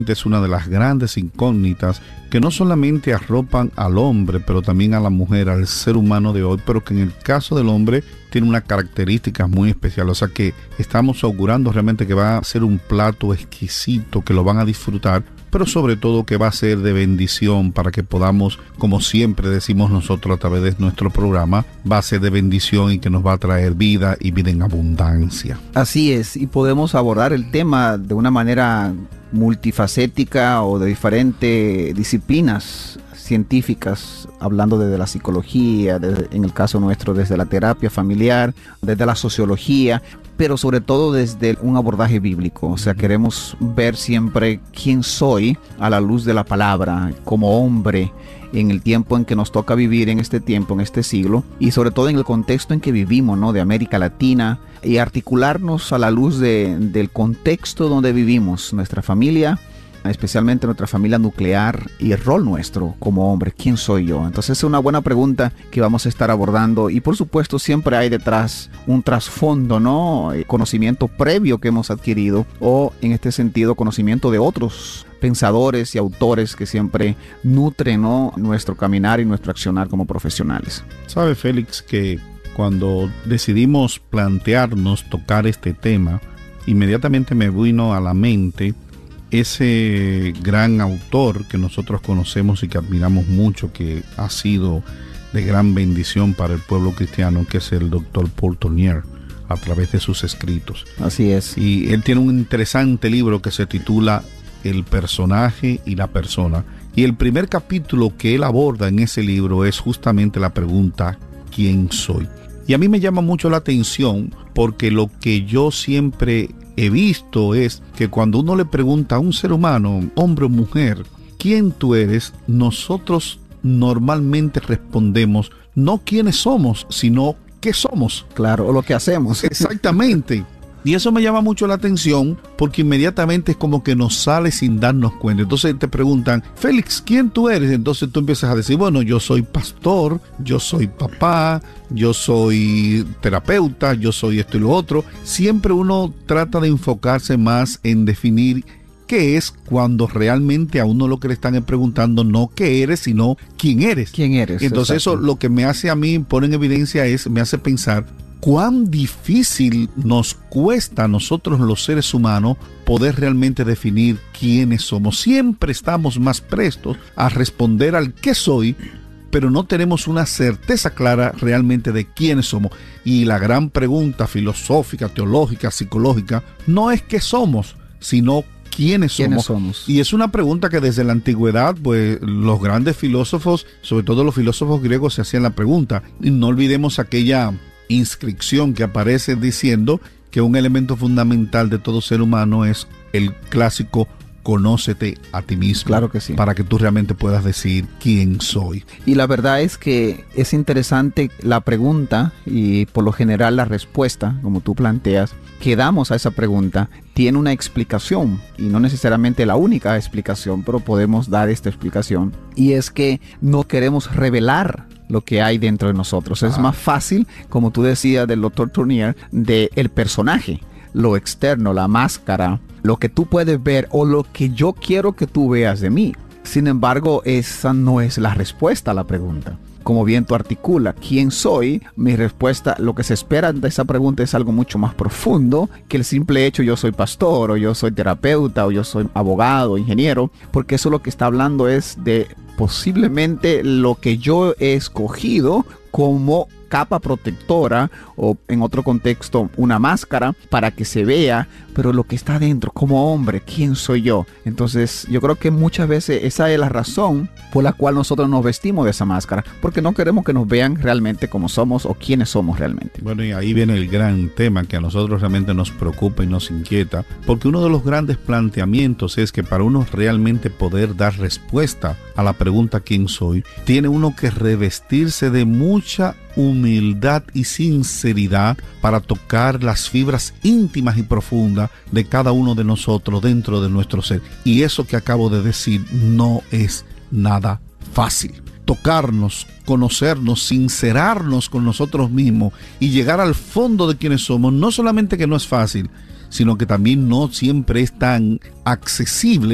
Es una de las grandes incógnitas que no solamente arropan al hombre, pero también a la mujer, al ser humano de hoy, pero que en el caso del hombre tiene una característica muy especial. O sea que estamos augurando realmente que va a ser un plato exquisito, que lo van a disfrutar, pero sobre todo que va a ser de bendición para que podamos, como siempre decimos nosotros a través de nuestro programa, va a ser de bendición y que nos va a traer vida y vida en abundancia. Así es, y podemos abordar el tema de una manera multifacética o de diferentes disciplinas científicas, hablando desde la psicología, en el caso nuestro desde la terapia familiar, desde la sociología, pero sobre todo desde un abordaje bíblico. O sea, queremos ver siempre quién soy a la luz de la palabra, como hombre, en el tiempo en que nos toca vivir en este tiempo, en este siglo, y sobre todo en el contexto en que vivimos, ¿no? De América Latina, y articularnos a la luz del contexto donde vivimos, nuestra familia, especialmente nuestra familia nuclear, y el rol nuestro como hombre, ¿quién soy yo? Entonces es una buena pregunta que vamos a estar abordando, y por supuesto siempre hay detrás un trasfondo, ¿no? Conocimiento previo que hemos adquirido, o en este sentido conocimiento de otros pensadores y autores que siempre nutren, ¿no? Nuestro caminar y nuestro accionar como profesionales. ¿Sabe, Félix, que cuando decidimos plantearnos tocar este tema, inmediatamente me vino a la mente ese gran autor que nosotros conocemos y que admiramos mucho, que ha sido de gran bendición para el pueblo cristiano, que es el doctor Paul Tournier, a través de sus escritos? Así es. Y él tiene un interesante libro que se titula El personaje y la persona. Y el primer capítulo que él aborda en ese libro es justamente la pregunta, ¿quién soy? Y a mí me llama mucho la atención porque lo que yo siempre he visto es que cuando uno le pregunta a un ser humano, hombre o mujer, ¿quién tú eres?, nosotros normalmente respondemos no quiénes somos, sino qué somos. Claro, o lo que hacemos. Exactamente. Y eso me llama mucho la atención porque inmediatamente es como que nos sale sin darnos cuenta. Entonces te preguntan, Félix, ¿quién tú eres? Entonces tú empiezas a decir, bueno, yo soy pastor, yo soy papá, yo soy terapeuta, yo soy esto y lo otro. Siempre uno trata de enfocarse más en definir qué es, cuando realmente a uno lo que le están preguntando no qué eres, sino quién eres. ¿Quién eres? Entonces exacto. Eso lo que me hace a mí, pone en evidencia me hace pensar cuán difícil nos cuesta a nosotros los seres humanos poder realmente definir quiénes somos. Siempre estamos más prestos a responder al qué soy, pero no tenemos una certeza clara realmente de quiénes somos. Y la gran pregunta filosófica, teológica, psicológica, no es qué somos, sino ¿quiénes somos? Y es una pregunta que desde la antigüedad, pues los grandes filósofos, sobre todo los filósofos griegos, se hacían la pregunta. Y no olvidemos aquella inscripción que aparece diciendo que un elemento fundamental de todo ser humano es el clásico conócete a ti mismo. Claro que sí. Para que tú realmente puedas decir quién soy. Y la verdad es que es interesante la pregunta y por lo general la respuesta, como tú planteas, que damos a esa pregunta tiene una explicación y no necesariamente la única explicación, pero podemos dar esta explicación, y es que no queremos revelar lo que hay dentro de nosotros. Es más fácil, como tú decías del Dr. Tournier, de el personaje, lo externo, la máscara, lo que tú puedes ver o lo que yo quiero que tú veas de mí. Sin embargo, esa no es la respuesta a la pregunta. Como bien tú articulas, ¿quién soy? Mi respuesta, lo que se espera de esa pregunta es algo mucho más profundo que el simple hecho yo soy pastor, o yo soy terapeuta, o yo soy abogado, ingeniero, porque eso lo que está hablando es de posiblemente lo que yo he escogido como capa protectora, o en otro contexto una máscara para que se vea, pero lo que está dentro como hombre, ¿quién soy yo? Entonces yo creo que muchas veces esa es la razón por la cual nosotros nos vestimos de esa máscara, porque no queremos que nos vean realmente como somos o quiénes somos realmente. Bueno, y ahí viene el gran tema que a nosotros realmente nos preocupa y nos inquieta, porque uno de los grandes planteamientos es que para uno realmente poder dar respuesta a la pregunta ¿quién soy?, tiene uno que revestirse de mucha humildad y sinceridad para tocar las fibras íntimas y profundas de cada uno de nosotros dentro de nuestro ser. Y eso que acabo de decir no es nada fácil. Tocarnos, conocernos, sincerarnos con nosotros mismos y llegar al fondo de quienes somos, no solamente que no es fácil, sino que también no siempre es tan accesible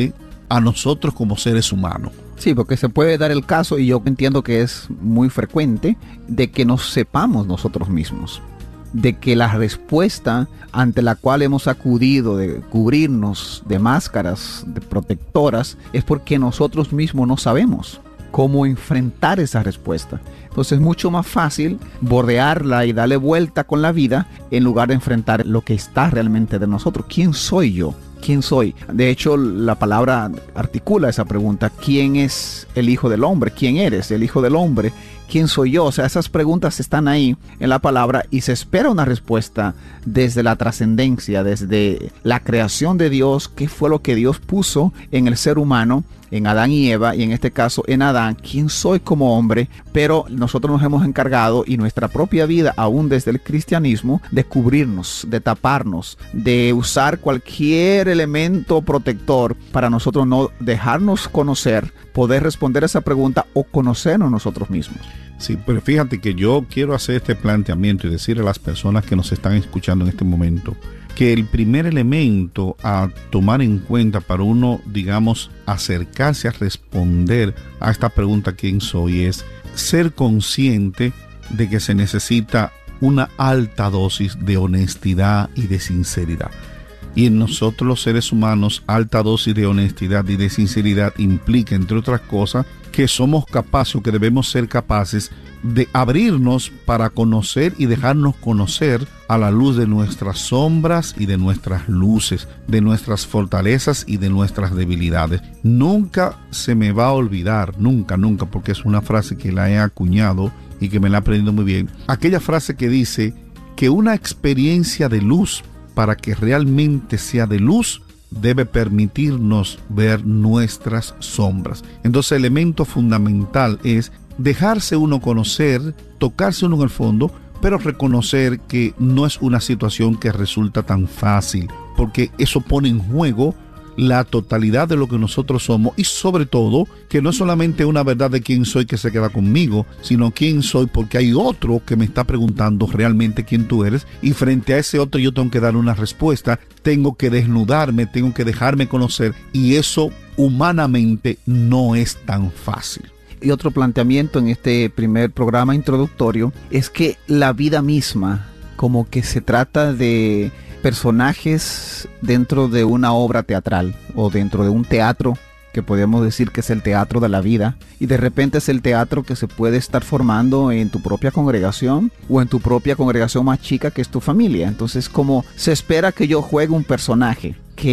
a nosotros como seres humanos. Sí, porque se puede dar el caso, y yo entiendo que es muy frecuente, de que no sepamos nosotros mismos, de que la respuesta ante la cual hemos acudido de cubrirnos de máscaras, de protectoras, es porque nosotros mismos no sabemos cómo enfrentar esa respuesta. Entonces es mucho más fácil bordearla y darle vuelta con la vida en lugar de enfrentar lo que está realmente de nosotros. ¿Quién soy yo? ¿Quién soy? De hecho, la palabra articula esa pregunta. ¿Quién es el Hijo del Hombre? ¿Quién eres el Hijo del Hombre? ¿Quién soy yo? O sea, esas preguntas están ahí en la palabra y se espera una respuesta desde la trascendencia, desde la creación de Dios. ¿Qué fue lo que Dios puso en el ser humano, en Adán y Eva, y en este caso en Adán? ¿Quién soy como hombre? Pero nosotros nos hemos encargado, y nuestra propia vida, aún desde el cristianismo, de cubrirnos, de taparnos, de usar cualquier elemento protector para nosotros no dejarnos conocer, poder responder esa pregunta o conocernos nosotros mismos. Sí, pero fíjate que yo quiero hacer este planteamiento y decir a las personas que nos están escuchando en este momento que el primer elemento a tomar en cuenta para uno, digamos, acercarse a responder a esta pregunta ¿quién soy? Es ser consciente de que se necesita una alta dosis de honestidad y de sinceridad. Y en nosotros los seres humanos, alta dosis de honestidad y de sinceridad implica, entre otras cosas, que somos capaces o que debemos ser capaces de abrirnos para conocer y dejarnos conocer a la luz de nuestras sombras y de nuestras luces, de nuestras fortalezas y de nuestras debilidades. Nunca se me va a olvidar, nunca, porque es una frase que la he acuñado y que me la he aprendido muy bien. Aquella frase que dice que una experiencia de luz, para que realmente sea de luz, debe permitirnos ver nuestras sombras. Entonces el elemento fundamental es dejarse uno conocer, tocarse uno en el fondo, pero reconocer que no es una situación que resulta tan fácil, porque eso pone en juego la totalidad de lo que nosotros somos, y sobre todo que no es solamente una verdad de quién soy que se queda conmigo, sino quién soy porque hay otro que me está preguntando realmente quién tú eres, y frente a ese otro yo tengo que dar una respuesta, tengo que desnudarme, tengo que dejarme conocer, y eso humanamente no es tan fácil. Y otro planteamiento en este primer programa introductorio es que la vida misma, como que se trata de personajes dentro de una obra teatral o dentro de un teatro que podemos decir que es el teatro de la vida, y de repente es el teatro que se puede estar formando en tu propia congregación o en tu propia congregación más chica que es tu familia. Entonces, como se espera que yo juegue un personaje,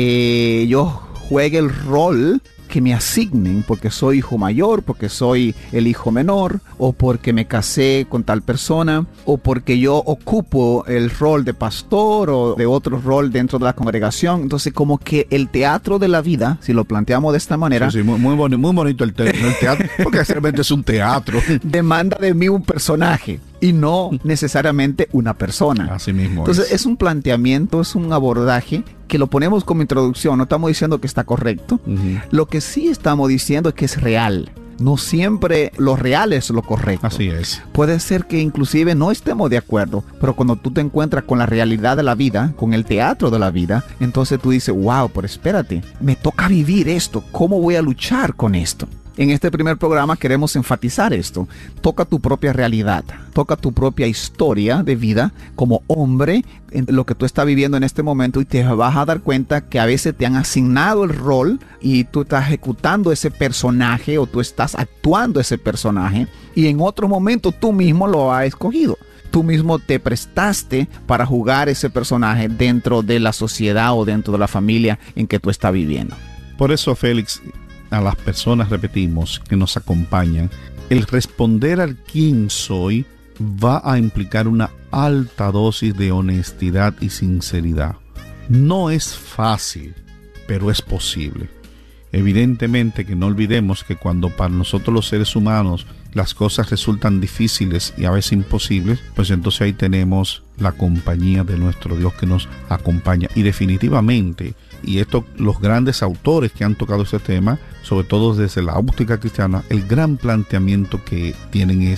que yo juegue el rol que me asignen porque soy hijo mayor, porque soy el hijo menor, o porque me casé con tal persona, o porque yo ocupo el rol de pastor o de otro rol dentro de la congregación. Entonces, como que el teatro de la vida, si lo planteamos de esta manera, sí, muy bonito el teatro, porque realmente es un teatro. Demanda de mí un personaje y no necesariamente una persona. Así mismo. Entonces es un planteamiento, es un abordaje que lo ponemos como introducción. No estamos diciendo que está correcto. Lo que sí estamos diciendo es que es real. No siempre lo real es lo correcto. Así es. Puede ser que inclusive no estemos de acuerdo, pero cuando tú te encuentras con la realidad de la vida, con el teatro de la vida, entonces tú dices, wow, pero espérate, me toca vivir esto. ¿Cómo voy a luchar con esto? En este primer programa queremos enfatizar esto. Toca tu propia realidad, toca tu propia historia de vida como hombre, en lo que tú estás viviendo en este momento, y te vas a dar cuenta que a veces te han asignado el rol y tú estás ejecutando ese personaje o tú estás actuando ese personaje, y en otro momento tú mismo lo has escogido. Tú mismo te prestaste para jugar ese personaje dentro de la sociedad o dentro de la familia en que tú estás viviendo. Por eso, Félix, a las personas, repetimos, que nos acompañan, el responder al quién soy va a implicar una alta dosis de honestidad y sinceridad. No es fácil, pero es posible. Evidentemente que no olvidemos que cuando para nosotros los seres humanos las cosas resultan difíciles y a veces imposibles, pues entonces ahí tenemos la compañía de nuestro Dios que nos acompaña. Y definitivamente, y esto los grandes autores que han tocado este tema, sobre todo desde la óptica cristiana, el gran planteamiento que tienen es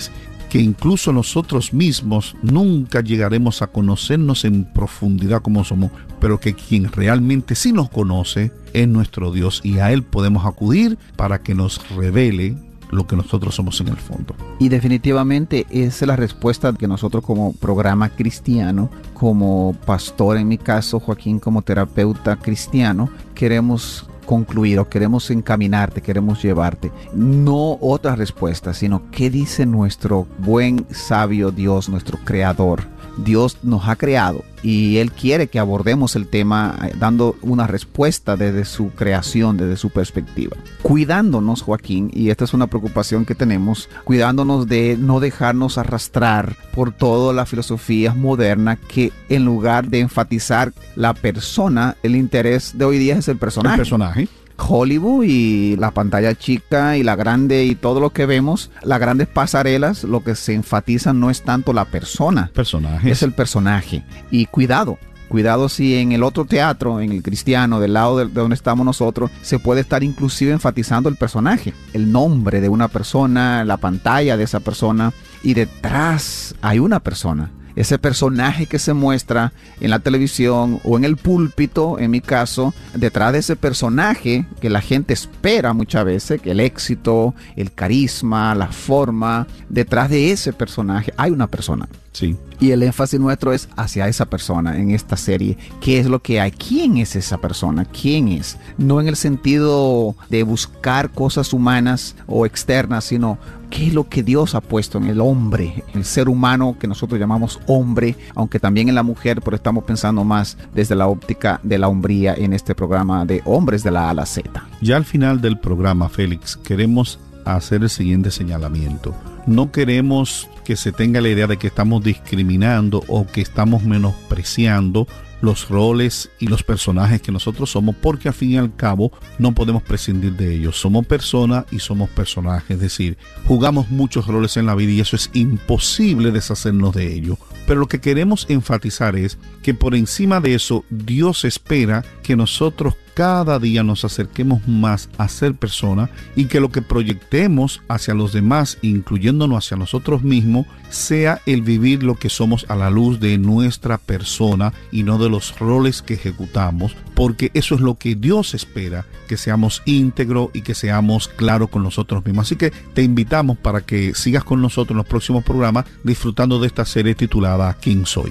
que incluso nosotros mismos nunca llegaremos a conocernos en profundidad como somos, pero que quien realmente sí nos conoce es nuestro Dios, y a Él podemos acudir para que nos revele lo que nosotros somos en el fondo. Y definitivamente esa es la respuesta que nosotros como programa cristiano, como pastor en mi caso, Joaquín como terapeuta cristiano, queremos concluir o queremos encaminarte, queremos llevarte. No otra respuesta, sino qué dice nuestro buen, sabio Dios, nuestro creador. Dios nos ha creado y Él quiere que abordemos el tema dando una respuesta desde su creación, desde su perspectiva. Cuidándonos, Joaquín, y esta es una preocupación que tenemos, cuidándonos de no dejarnos arrastrar por toda la filosofía moderna que en lugar de enfatizar la persona, el interés de hoy día es el personaje. El personaje. Hollywood y la pantalla chica y la grande y todo lo que vemos, las grandes pasarelas, lo que se enfatiza no es tanto la persona, es el personaje. Y cuidado si en el otro teatro, en el cristiano, del lado de donde estamos nosotros, se puede estar inclusive enfatizando el personaje, el nombre de una persona, la pantalla de esa persona, y detrás hay una persona. Ese personaje que se muestra en la televisión o en el púlpito, en mi caso, detrás de ese personaje que la gente espera muchas veces, que el éxito, el carisma, la forma, detrás de ese personaje hay una persona. Sí. Y el énfasis nuestro es hacia esa persona en esta serie. ¿Qué es lo que hay? ¿Quién es esa persona? ¿Quién es? No en el sentido de buscar cosas humanas o externas, sino qué es lo que Dios ha puesto en el hombre, el ser humano que nosotros llamamos hombre, aunque también en la mujer, pero estamos pensando más desde la óptica de la hombría en este programa de Hombres de la A a la Z. Ya al final del programa, Félix, queremos hacer el siguiente señalamiento. No queremos que se tenga la idea de que estamos discriminando o que estamos menospreciando los roles y los personajes que nosotros somos, porque al fin y al cabo no podemos prescindir de ellos. Somos personas y somos personajes, es decir, jugamos muchos roles en la vida y eso es imposible deshacernos de ello. Pero lo que queremos enfatizar es que por encima de eso, Dios espera que nosotros cada día nos acerquemos más a ser persona y que lo que proyectemos hacia los demás, incluyéndonos hacia nosotros mismos, sea el vivir lo que somos a la luz de nuestra persona y no de los roles que ejecutamos, porque eso es lo que Dios espera, que seamos íntegros y que seamos claros con nosotros mismos. Así que te invitamos para que sigas con nosotros en los próximos programas disfrutando de esta serie titulada ¿Quién soy?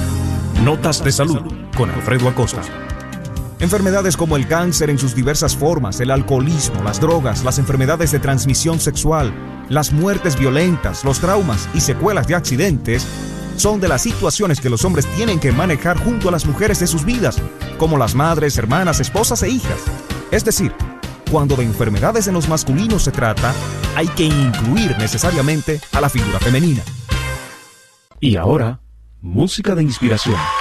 Notas de salud con Alfredo Acosta. Enfermedades como el cáncer en sus diversas formas, el alcoholismo, las drogas, las enfermedades de transmisión sexual, las muertes violentas, los traumas y secuelas de accidentes son de las situaciones que los hombres tienen que manejar junto a las mujeres de sus vidas, como las madres, hermanas, esposas e hijas. Es decir, cuando de enfermedades en los masculinos se trata, hay que incluir necesariamente a la figura femenina. Y ahora, música de inspiración.